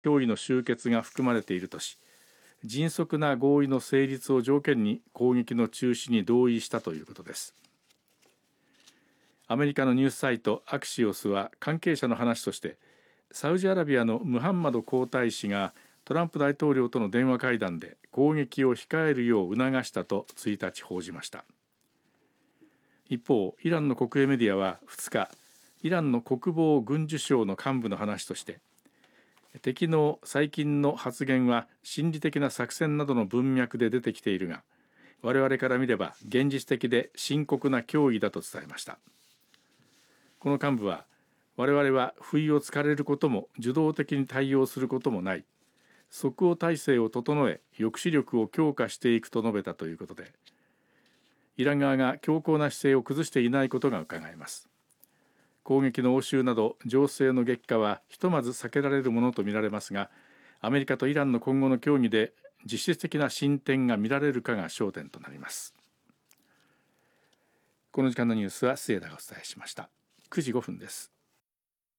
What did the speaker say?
協議の終結が含まれているとし、迅速な合意の成立を条件に攻撃の中止に同意したということです。アメリカのニュースサイトアクシオスは関係者の話として、サウジアラビアのムハンマド皇太子がトランプ大統領との電話会談で攻撃を控えるよう促したと1日報じました。一方、イランの国営メディアは2日、イランの国防軍需省の幹部の話として、敵の最近の発言は心理的な作戦などの文脈で出てきているが、我々から見れば現実的で深刻な脅威だと伝えました。この幹部は、我々は不意をつかれることも受動的に対応することもない、即応体制を整え抑止力を強化していくと述べたということで、イラン側が強硬な姿勢を崩していないことがうかがえます。攻撃の応酬など情勢の激化はひとまず避けられるものとみられますが、アメリカとイランの今後の協議で実質的な進展が見られるかが焦点となります。この時間のニュースは末田がお伝えしました。9時5分です。